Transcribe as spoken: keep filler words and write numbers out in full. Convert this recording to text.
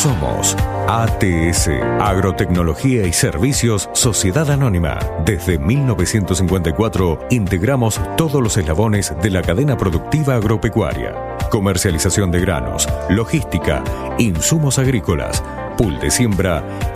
Somos A T S, Agrotecnología y Servicios Sociedad Anónima. Desde mil novecientos cincuenta y cuatro integramos todos los eslabones de la cadena productiva agropecuaria. Comercialización de granos, logística, insumos agrícolas, pool de siembra